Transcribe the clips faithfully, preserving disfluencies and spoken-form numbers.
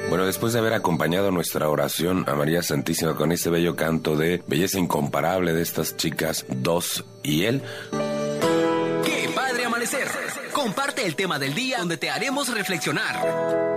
Bueno, después de haber acompañado nuestra oración a María Santísima con este bello canto de belleza incomparable de estas chicas Dos y Él. ¡Qué padre amanecer! Comparte el tema del día donde te haremos reflexionar.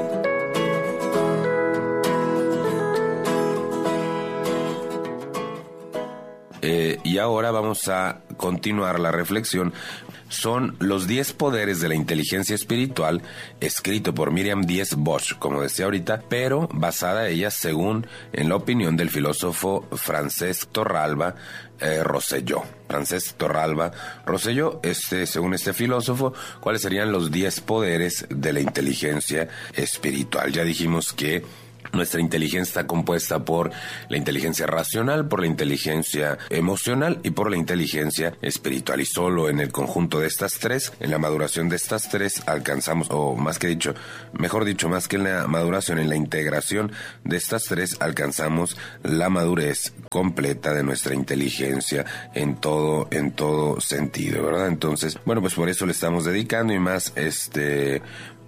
Eh, y ahora vamos a continuar la reflexión. Son los diez poderes de la inteligencia espiritual, escrito por Miriam Díez Bosch, como decía ahorita, pero basada ella según en la opinión del filósofo Francesc Torralba eh, Rosselló. Francesc Torralba Rosselló, este, según este filósofo, ¿cuáles serían los diez poderes de la inteligencia espiritual? Ya dijimos que nuestra inteligencia está compuesta por la inteligencia racional, por la inteligencia emocional y por la inteligencia espiritual. Y solo en el conjunto de estas tres, en la maduración de estas tres, alcanzamos, o más que dicho, mejor dicho, más que en la maduración, en la integración de estas tres, alcanzamos la madurez completa de nuestra inteligencia en todo, en todo sentido, ¿verdad? Entonces, bueno, pues por eso le estamos dedicando y más, este,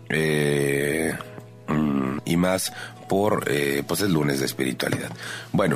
eh, y más por, eh, pues es lunes de espiritualidad. Bueno,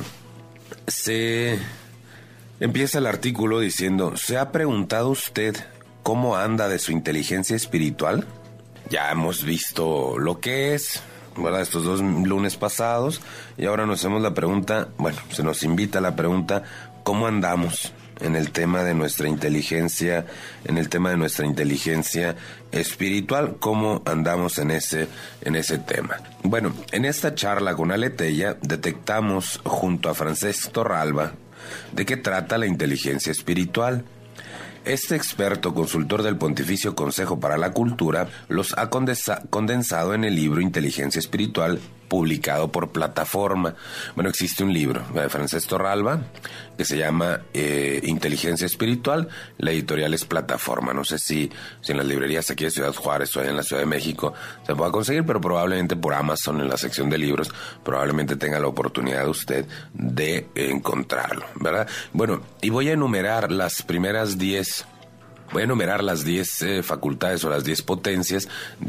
se empieza el artículo diciendo, ¿se ha preguntado usted cómo anda de su inteligencia espiritual? Ya hemos visto lo que es, ¿verdad? Estos dos lunes pasados, y ahora nos hacemos la pregunta, bueno, se nos invita a la pregunta, ¿cómo andamos en el tema de nuestra inteligencia, en el tema de nuestra inteligencia espiritual? ¿Cómo andamos en ese, en ese tema? Bueno, en esta charla con Aleteia detectamos junto a Francesc Torralba de qué trata la inteligencia espiritual. Este experto consultor del Pontificio Consejo para la Cultura los ha condensa- condensado en el libro Inteligencia Espiritual, publicado por Plataforma. Bueno, existe un libro de Francesc Torralba que se llama eh, Inteligencia Espiritual, la editorial es Plataforma. No sé si, si en las librerías aquí de Ciudad Juárez o allá en la Ciudad de México se pueda conseguir, pero probablemente por Amazon en la sección de libros, probablemente tenga la oportunidad usted de encontrarlo, ¿verdad? Bueno, y voy a enumerar las primeras diez Voy a enumerar las diez eh, facultades o las diez potencias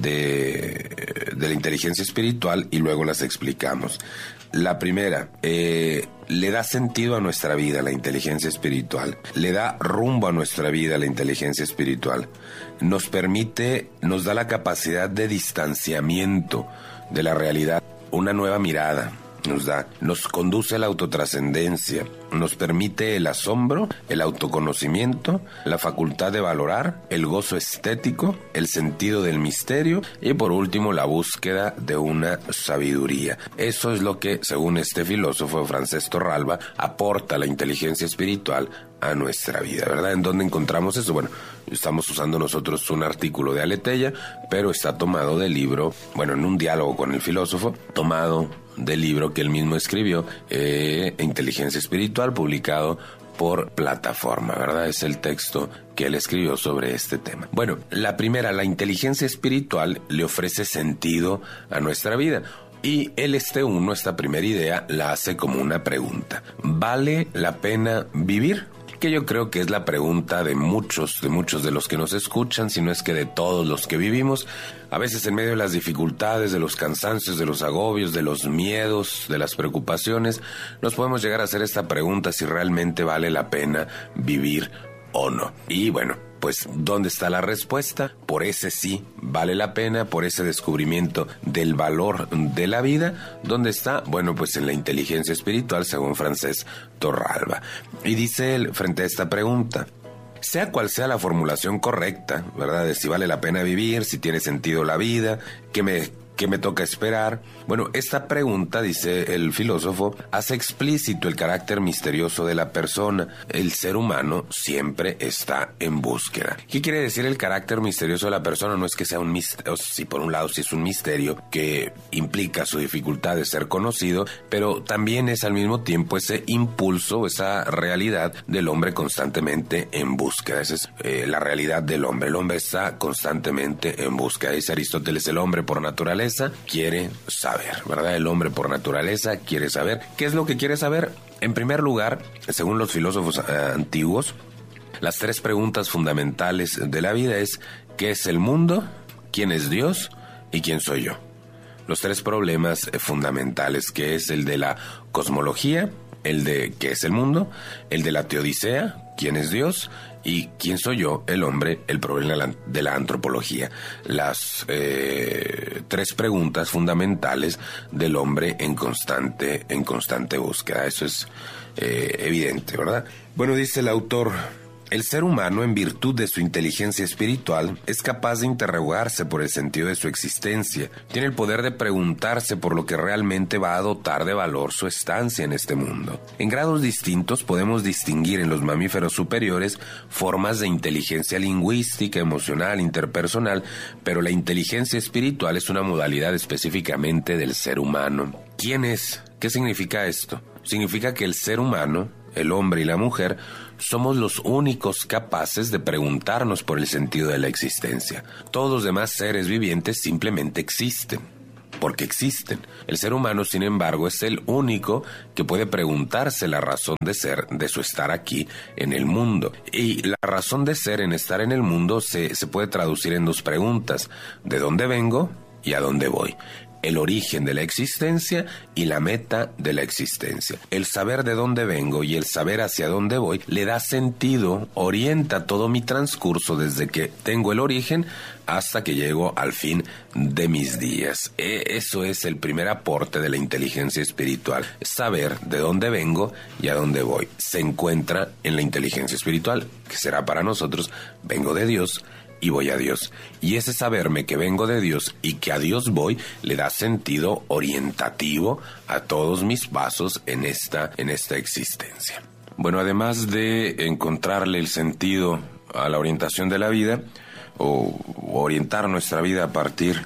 de, de la inteligencia espiritual y luego las explicamos. La primera, eh, le da sentido a nuestra vida la inteligencia espiritual, le da rumbo a nuestra vida la inteligencia espiritual, nos permite, nos da la capacidad de distanciamiento de la realidad, una nueva mirada. Nos da, nos conduce a la autotrascendencia, nos permite el asombro, el autoconocimiento, la facultad de valorar, el gozo estético, el sentido del misterio y por último la búsqueda de una sabiduría. Eso es lo que, según este filósofo Francesc Torralba, aporta la inteligencia espiritual a nuestra vida, ¿verdad? ¿En dónde encontramos eso? Bueno, estamos usando nosotros un artículo de Aleteia, pero está tomado del libro, bueno, en un diálogo con el filósofo, tomado del libro que él mismo escribió, eh, Inteligencia Espiritual, publicado por Plataforma, ¿verdad? Es el texto que él escribió sobre este tema. Bueno, la primera, la inteligencia espiritual le ofrece sentido a nuestra vida. Y el este uno, esta primera idea, la hace como una pregunta. ¿Vale la pena vivir? Que yo creo que es la pregunta de muchos, de muchos de los que nos escuchan, si no es que de todos los que vivimos. A veces en medio de las dificultades, de los cansancios, de los agobios, de los miedos, de las preocupaciones, nos podemos llegar a hacer esta pregunta si realmente vale la pena vivir o no. Y bueno, pues ¿dónde está la respuesta? Por ese sí vale la pena, por ese descubrimiento del valor de la vida. ¿Dónde está? Bueno, pues en la inteligencia espiritual, según Francesc Torralba. Y dice él, frente a esta pregunta, sea cual sea la formulación correcta, ¿verdad? De si vale la pena vivir, si tiene sentido la vida, qué me... ¿Qué me toca esperar? Bueno, esta pregunta, dice el filósofo, hace explícito el carácter misterioso de la persona. El ser humano siempre está en búsqueda. ¿Qué quiere decir el carácter misterioso de la persona? No es que sea un misterio, si por un lado sí es un misterio que implica su dificultad de ser conocido, pero también es al mismo tiempo ese impulso, esa realidad del hombre constantemente en búsqueda. Esa es eh, la realidad del hombre. El hombre está constantemente en búsqueda. Dice Aristóteles, el hombre por naturaleza quiere saber, ¿verdad? El hombre por naturaleza quiere saber. ¿Qué es lo que quiere saber? En primer lugar, según los filósofos eh, antiguos, las tres preguntas fundamentales de la vida es ¿qué es el mundo? ¿Quién es Dios? ¿Y quién soy yo? los tres problemas fundamentales, que es el de la cosmología, el de qué es el mundo, el de la teodicea, quién es Dios, y quién soy yo, el hombre, el problema de la antropología. Las eh, tres preguntas fundamentales del hombre en constante, en constante búsqueda. Eso es eh, evidente, ¿verdad? Bueno, dice el autor: el ser humano, en virtud de su inteligencia espiritual, es capaz de interrogarse por el sentido de su existencia. Tiene el poder de preguntarse por lo que realmente va a dotar de valor su estancia en este mundo. En grados distintos podemos distinguir en los mamíferos superiores formas de inteligencia lingüística, emocional, interpersonal, pero la inteligencia espiritual es una modalidad específicamente del ser humano. ¿Quién es? ¿Qué significa esto? Significa que el ser humano, el hombre y la mujer, somos los únicos capaces de preguntarnos por el sentido de la existencia. Todos los demás seres vivientes simplemente existen, porque existen. El ser humano, sin embargo, es el único que puede preguntarse la razón de ser de su estar aquí en el mundo. Y la razón de ser en estar en el mundo se, se puede traducir en dos preguntas: ¿de dónde vengo y a dónde voy? El origen de la existencia y la meta de la existencia. El saber de dónde vengo y el saber hacia dónde voy le da sentido, orienta todo mi transcurso desde que tengo el origen hasta que llego al fin de mis días. Eso es el primer aporte de la inteligencia espiritual. Saber de dónde vengo y a dónde voy se encuentra en la inteligencia espiritual, que será para nosotros: vengo de Dios y voy a Dios. Y ese saberme que vengo de Dios y que a Dios voy le da sentido orientativo a todos mis pasos en esta, en esta existencia. Bueno, además de encontrarle el sentido a la orientación de la vida, o orientar nuestra vida a partir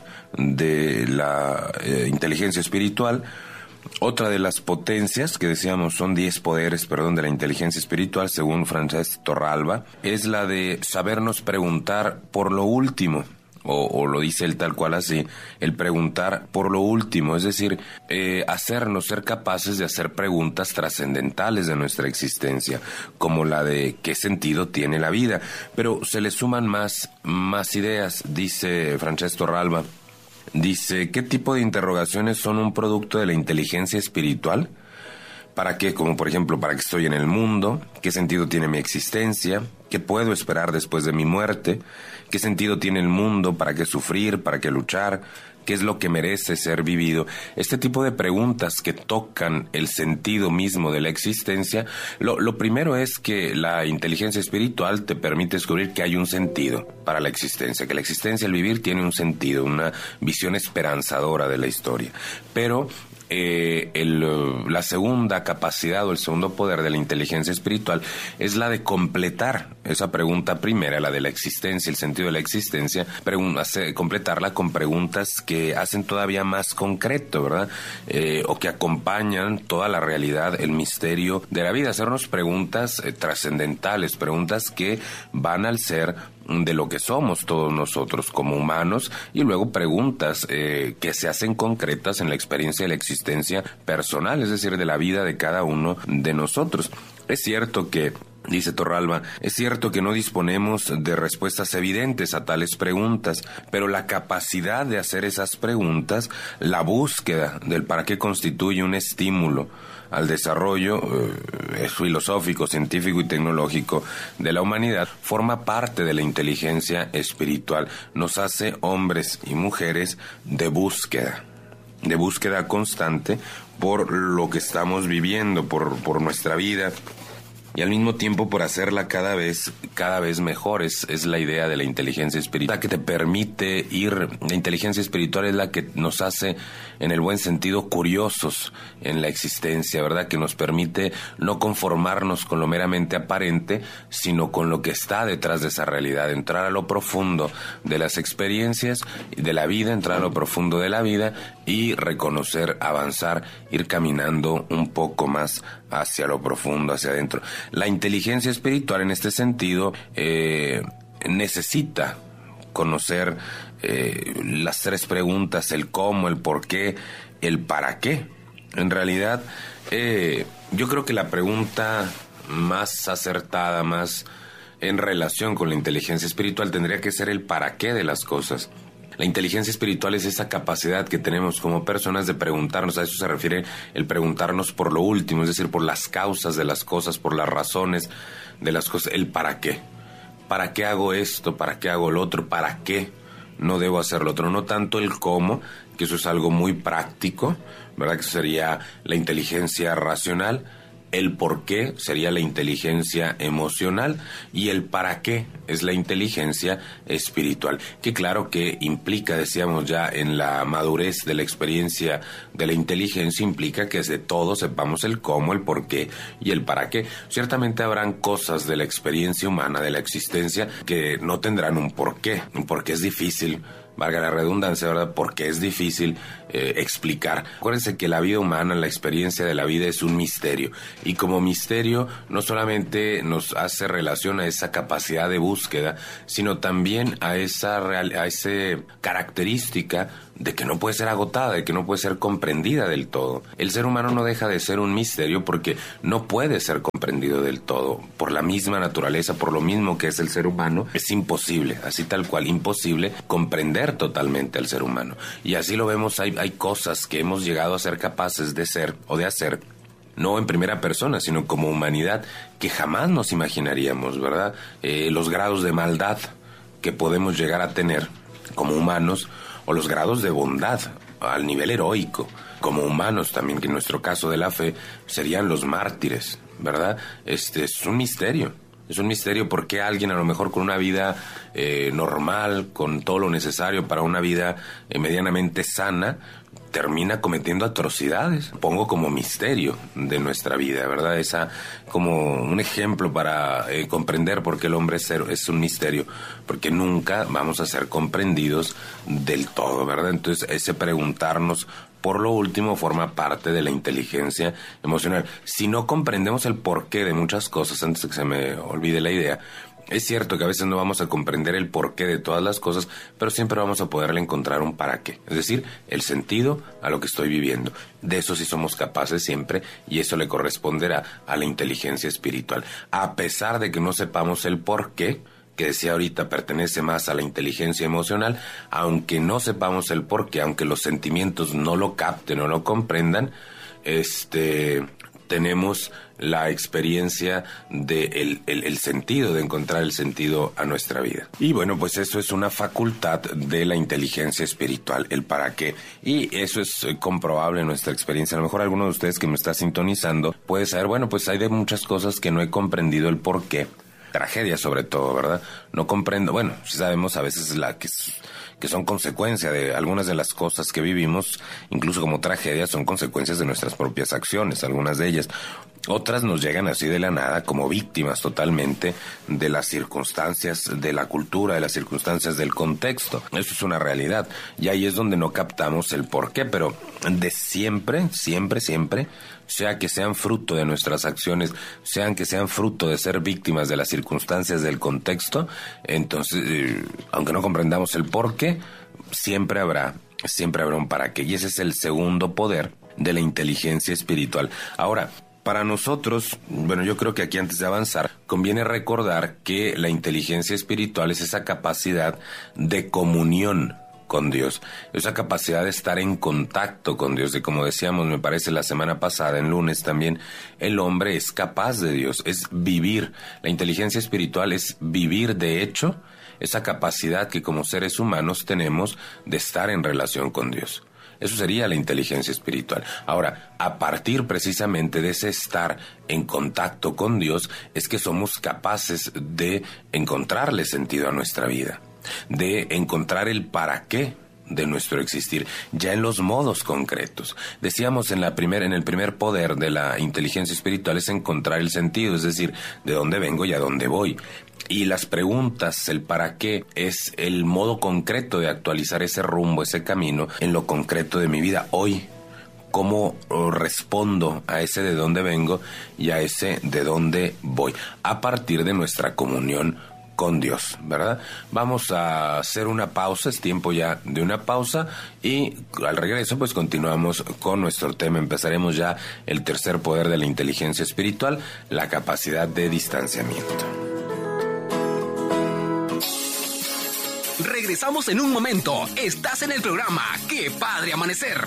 de la eh, inteligencia espiritual, otra de las potencias que decíamos son diez poderes, perdón, de la inteligencia espiritual, según Francesc Torralba, es la de sabernos preguntar por lo último, o, o lo dice él tal cual así, el preguntar por lo último, es decir, eh, hacernos ser capaces de hacer preguntas trascendentales de nuestra existencia, como la de qué sentido tiene la vida. Pero se le suman más, más ideas, dice Francesc Torralba. Dice: ¿qué tipo de interrogaciones son un producto de la inteligencia espiritual? ¿Para qué? Como por ejemplo, ¿para qué estoy en el mundo? ¿Qué sentido tiene mi existencia? ¿Qué puedo esperar después de mi muerte? ¿Qué sentido tiene el mundo? ¿Para qué sufrir? ¿Para qué luchar? ¿Qué es lo que merece ser vivido? Este tipo de preguntas que tocan el sentido mismo de la existencia, lo, lo primero es que la inteligencia espiritual te permite descubrir que hay un sentido para la existencia, que la existencia, el vivir, tiene un sentido, una visión esperanzadora de la historia. Pero Eh, el, la segunda capacidad o el segundo poder de la inteligencia espiritual es la de completar esa pregunta primera, la de la existencia, el sentido de la existencia, hace, completarla con preguntas que hacen todavía más concreto, ¿verdad? Eh, o que acompañan toda la realidad, el misterio de la vida, hacernos preguntas eh, trascendentales, preguntas que van al ser de lo que somos todos nosotros como humanos, y luego preguntas eh, que se hacen concretas en la experiencia de la existencia personal, es decir, de la vida de cada uno de nosotros. Es cierto que, dice Torralba, es cierto que no disponemos de respuestas evidentes a tales preguntas, pero la capacidad de hacer esas preguntas, la búsqueda del para qué, constituye un estímulo al desarrollo eh, filosófico, científico y tecnológico de la humanidad, forma parte de la inteligencia espiritual. Nos hace hombres y mujeres de búsqueda, de búsqueda constante por lo que estamos viviendo, por, por nuestra vida, y al mismo tiempo por hacerla cada vez, cada vez mejor. Es, es la idea de la inteligencia espiritual, la que te permite ir. La inteligencia espiritual es la que nos hace, en el buen sentido, curiosos en la existencia, ¿verdad? Que nos permite no conformarnos con lo meramente aparente, sino con lo que está detrás de esa realidad, entrar a lo profundo de las experiencias de la vida, entrar a lo profundo de la vida y reconocer, avanzar, ir caminando un poco más hacia lo profundo, hacia adentro. La inteligencia espiritual, en este sentido, eh, necesita conocer eh, las tres preguntas: el cómo, el por qué, el para qué. En realidad, eh, yo creo que la pregunta más acertada, más en relación con la inteligencia espiritual, tendría que ser el para qué de las cosas. La inteligencia espiritual es esa capacidad que tenemos como personas de preguntarnos, a eso se refiere el preguntarnos por lo último, es decir, por las causas de las cosas, por las razones de las cosas, el para qué. ¿Para qué hago esto? ¿Para qué hago lo otro? ¿Para qué no debo hacer lo otro? No tanto el cómo, que eso es algo muy práctico, ¿verdad? Que sería la inteligencia racional. El por qué sería la inteligencia emocional y el para qué es la inteligencia espiritual, que claro que implica, decíamos ya, en la madurez de la experiencia de la inteligencia, implica que de todo sepamos el cómo, el por qué y el para qué. Ciertamente habrán cosas de la experiencia humana, de la existencia, que no tendrán un por qué, porque es difícil, valga la redundancia, ¿verdad? Porque es difícil eh, explicar. Acuérdense que la vida humana, la experiencia de la vida es un misterio. Y como misterio, no solamente nos hace relación a esa capacidad de búsqueda, sino también a esa, real, a esa característica de que no puede ser agotada, de que no puede ser comprendida del todo. El ser humano no deja de ser un misterio porque no puede ser comprendido del todo. Por la misma naturaleza, por lo mismo que es el ser humano, es imposible, así tal cual, imposible comprender totalmente al ser humano. Y así lo vemos, hay, hay cosas que hemos llegado a ser capaces de ser o de hacer, no en primera persona, sino como humanidad, que jamás nos imaginaríamos, ¿verdad? Eh, los grados de maldad que podemos llegar a tener como humanos, o los grados de bondad al nivel heroico, como humanos también, que en nuestro caso de la fe serían los mártires, ¿verdad? Este es un misterio, es un misterio porque alguien a lo mejor con una vida eh, normal, con todo lo necesario para una vida eh, medianamente sana, termina cometiendo atrocidades. Pongo como misterio de nuestra vida, ¿verdad? Esa como un ejemplo para eh, comprender por qué el hombre es, es un misterio, porque nunca vamos a ser comprendidos del todo, ¿verdad? Entonces ese preguntarnos por lo último forma parte de la inteligencia emocional. Si no comprendemos el porqué de muchas cosas, antes de que se me olvide la idea, es cierto que a veces no vamos a comprender el porqué de todas las cosas, pero siempre vamos a poderle encontrar un para qué, es decir, el sentido a lo que estoy viviendo. De eso sí somos capaces siempre, y eso le corresponderá a la inteligencia espiritual. A pesar de que no sepamos el porqué, que decía ahorita pertenece más a la inteligencia emocional, aunque no sepamos el porqué, aunque los sentimientos no lo capten o lo comprendan, este... tenemos la experiencia de el, el, el sentido, de encontrar el sentido a nuestra vida. Y bueno, pues eso es una facultad de la inteligencia espiritual, el para qué. Y eso es comprobable en nuestra experiencia. A lo mejor alguno de ustedes que me está sintonizando puede saber, bueno, pues hay de muchas cosas que no he comprendido el por qué. Tragedias sobre todo, ¿verdad? No comprendo, bueno, sí sabemos a veces la que que son consecuencia de algunas de las cosas que vivimos, incluso como tragedias, son consecuencias de nuestras propias acciones, algunas de ellas. Otras nos llegan así de la nada, como víctimas totalmente de las circunstancias, de la cultura, de las circunstancias del contexto. Eso es una realidad. Y ahí es donde no captamos el porqué, pero de siempre, siempre, siempre, sea que sean fruto de nuestras acciones, sean que sean fruto de ser víctimas de las circunstancias del contexto, entonces, eh, aunque no comprendamos el porqué, siempre habrá, siempre habrá un para qué. Y ese es el segundo poder de la inteligencia espiritual. Ahora, para nosotros, bueno, yo creo que aquí antes de avanzar, conviene recordar que la inteligencia espiritual es esa capacidad de comunión con Dios, esa capacidad de estar en contacto con Dios, de como decíamos, me parece la semana pasada, en lunes también, el hombre es capaz de Dios, es vivir. La inteligencia espiritual es vivir de hecho esa capacidad que como seres humanos tenemos de estar en relación con Dios. Eso sería la inteligencia espiritual. Ahora, a partir precisamente de ese estar en contacto con Dios, es que somos capaces de encontrarle sentido a nuestra vida, de encontrar el para qué de nuestro existir, ya en los modos concretos. Decíamos en la primer, en el primer poder de la inteligencia espiritual es encontrar el sentido, es decir, de dónde vengo y a dónde voy. Y las preguntas, el para qué, es el modo concreto de actualizar ese rumbo, ese camino en lo concreto de mi vida hoy. ¿Cómo respondo a ese de dónde vengo y a ese de dónde voy? A partir de nuestra comunión con Dios, ¿verdad? Vamos a hacer una pausa, es tiempo ya de una pausa, y al regreso pues continuamos con nuestro tema. Empezaremos ya el tercer poder de la inteligencia espiritual, la capacidad de distanciamiento. Regresamos en un momento. Estás en el programa ¡Qué padre amanecer!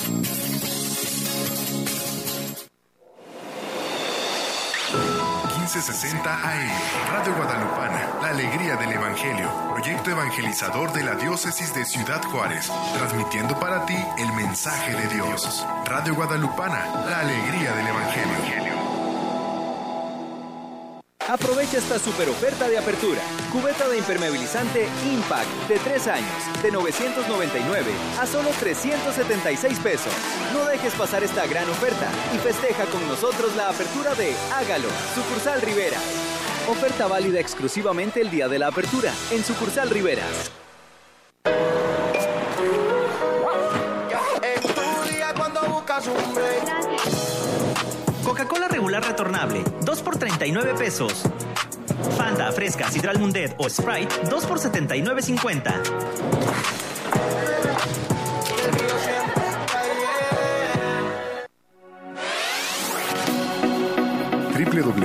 quince sesenta A M, Radio Guadalupana, la alegría del Evangelio, proyecto evangelizador de la diócesis de Ciudad Juárez, transmitiendo para ti el mensaje de Dios. Radio Guadalupana, la alegría del Evangelio. Aprovecha esta super oferta de apertura. Cubeta de impermeabilizante Impact de tres años, de novecientos noventa y nueve a solo trescientos setenta y seis pesos. No dejes pasar esta gran oferta y festeja con nosotros la apertura de Hágalo, Sucursal Rivera. Oferta válida exclusivamente el día de la apertura, en Sucursal Rivera. Coca-Cola regular retornable, dos por treinta y nueve pesos. Fanta, Fresca, Sidral Mundet o Sprite, dos por setenta y nueve cincuenta. doble u doble u doble u